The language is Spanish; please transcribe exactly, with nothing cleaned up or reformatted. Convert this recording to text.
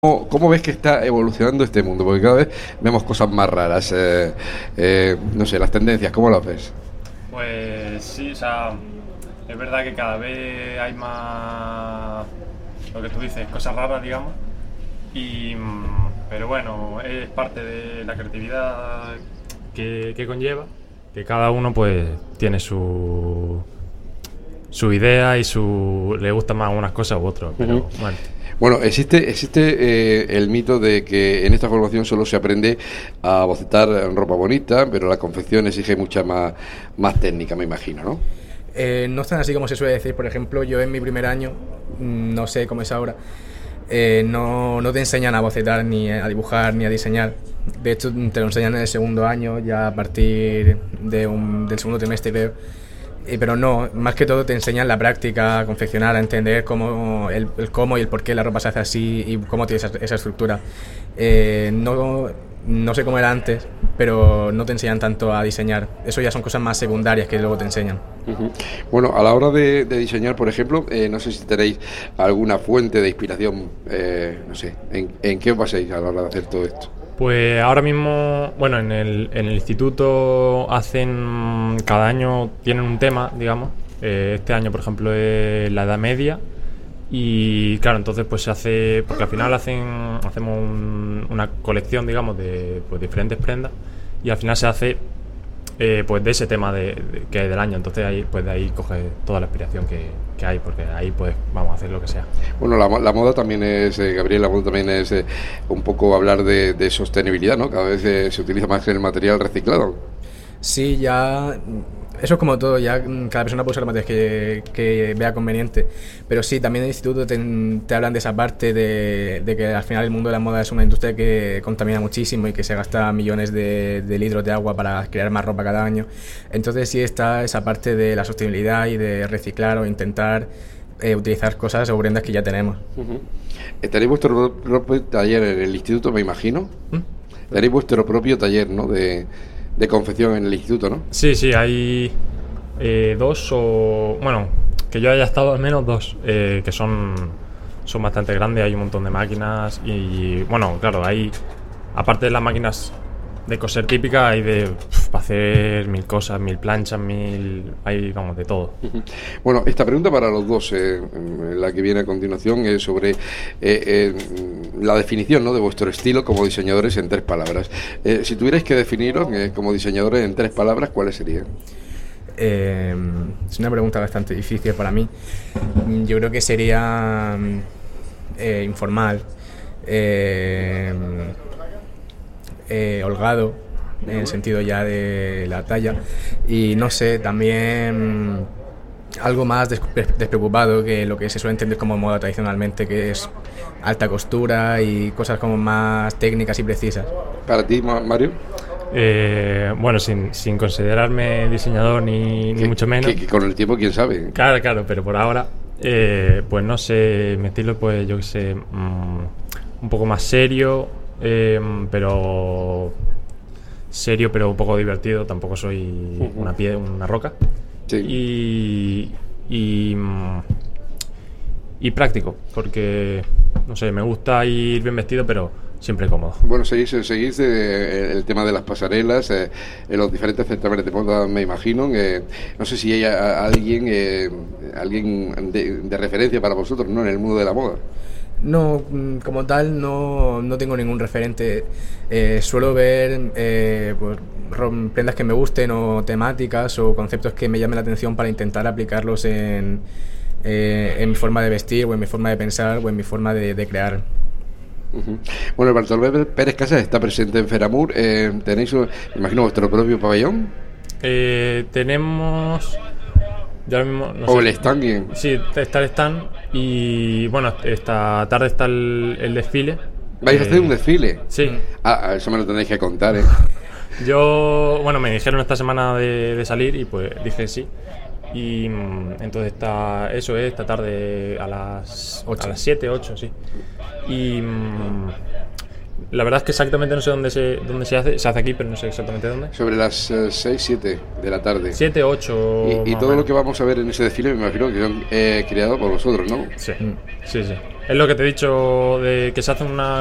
¿Cómo, cómo ves que está evolucionando este mundo? Porque cada vez vemos cosas más raras. Eh, eh, no sé, las tendencias, ¿cómo las ves? Pues sí, o sea, es verdad que cada vez hay más, lo que tú dices, cosas raras, digamos. Y, pero bueno, es parte de la creatividad que, que conlleva, que cada uno pues tiene su, su idea y su le gustan más unas cosas u otras, pero Uh-huh. bueno. Bueno, existe, existe eh, el mito de que en esta formación solo se aprende a bocetar ropa bonita, pero la confección exige mucha más, más técnica, me imagino, ¿no? Eh, no es tan así como se suele decir. Por ejemplo, yo en mi primer año, no sé cómo es ahora, eh, no, no te enseñan a bocetar, ni a dibujar, ni a diseñar. De hecho, te lo enseñan en el segundo año, ya a partir de un, del segundo trimestre, creo. Eh, pero no, más que todo te enseñan la práctica, a confeccionar, a entender cómo, el, el cómo y el por qué la ropa se hace así y cómo tiene esa, esa estructura. Eh, no, no sé cómo era antes, pero no te enseñan tanto a diseñar. Eso ya son cosas más secundarias que luego te enseñan. Uh-huh. Bueno, a la hora de, de diseñar, por ejemplo, eh, no sé si tenéis alguna fuente de inspiración, eh, no sé, ¿en, en qué os basáis a la hora de hacer todo esto? Pues ahora mismo, bueno, en el, en el instituto hacen, cada año tienen un tema, digamos. Eh, este año, por ejemplo, es la Edad Media. Y claro, entonces pues se hace, porque al final hacen, hacemos un, una colección, digamos, de pues, diferentes prendas. Y al final se hace eh, pues de ese tema de, de, que es del año. Entonces ahí, pues de ahí coge toda la inspiración que, que hay, porque ahí pues vamos a hacer lo que sea. Bueno, la, la moda también es, eh, Gabriel, la moda también es eh, un poco hablar de, de sostenibilidad, ¿no? Cada vez eh, se utiliza más el material reciclado. Sí, ya. Eso es como todo, ya cada persona puede usar materiales que, que vea conveniente. Pero sí, también en el instituto te, te hablan de esa parte de, de que al final el mundo de la moda es una industria que contamina muchísimo y que se gasta millones de, de litros de agua para crear más ropa cada año. Entonces sí está esa parte de la sostenibilidad y de reciclar o intentar eh, utilizar cosas o prendas que ya tenemos. Uh-huh. ¿Tenéis vuestro propio taller en el instituto, me imagino? ¿Mm? Tenéis vuestro propio taller, ¿no? De... de confección en el instituto, ¿no? Sí, sí, hay eh, dos o... Bueno, que yo haya estado al menos dos, eh, que son, son bastante grandes, hay un montón de máquinas y, bueno, claro, hay, aparte de las máquinas de coser típicas, hay de pf, para hacer mil cosas, mil planchas, mil... hay, vamos, de todo. Uh-huh. Bueno, esta pregunta para los dos, eh, la que viene a continuación, es sobre eh, eh, la definición, ¿no?, de vuestro estilo como diseñadores en tres palabras. Eh, si tuvierais que definiros eh, como diseñadores en tres palabras, ¿cuáles serían? Eh, es una pregunta bastante difícil para mí. Yo creo que sería eh, informal, eh, eh, holgado, en el sentido ya de la talla, y no sé, también algo más des- despreocupado que lo que se suele entender como moda tradicionalmente, que es alta costura y cosas como más técnicas y precisas. ¿Para ti, Mario? Eh, bueno, sin, sin considerarme diseñador ni, ni mucho menos. Que, que con el tiempo, quién sabe. Claro, claro, pero por ahora, eh, pues no sé, mi estilo, pues yo qué sé, mmm, un poco más serio, eh, pero serio, pero un poco divertido. Tampoco soy uh-huh. una piedra, una roca. Sí. Y, y, y práctico, porque, no sé, me gusta ir bien vestido, pero siempre cómodo. Bueno, seguís, seguís eh, el tema de las pasarelas, eh, en los diferentes certámenes de moda, me imagino. Eh, no sé si hay a, a alguien, eh, alguien de, de referencia para vosotros, ¿no?, en el mundo de la moda. No, como tal no, no tengo ningún referente. Eh, suelo ver eh, pues, prendas que me gusten o temáticas o conceptos que me llamen la atención para intentar aplicarlos en, eh, en mi forma de vestir o en mi forma de pensar o en mi forma de, de crear. Uh-huh. Bueno, el Bartolomé Pérez Casas está presente en Feramur. Eh, ¿Tenéis, me imagino, vuestro propio pabellón? Eh, tenemos... Ya mismo, no o sé. el stand bien. Sí, está el stand y bueno, esta tarde está el, el desfile. ¿Vais eh, a hacer un desfile? Sí. Ah, eso me lo tenéis que contar, ¿eh? Yo, bueno, me dijeron esta semana de, de salir y pues dije sí. Y entonces está, eso es, esta tarde a las ocho. A las siete, ocho, sí. Y la verdad es que exactamente no sé dónde se, dónde se hace, se hace aquí, pero no sé exactamente dónde. Sobre las uh, seis, siete de la tarde. siete, ocho. Y, y todo lo que vamos a ver en ese desfile me imagino que son eh, creado por vosotros, ¿no? Sí, sí, sí. es lo que te he dicho de que se hace una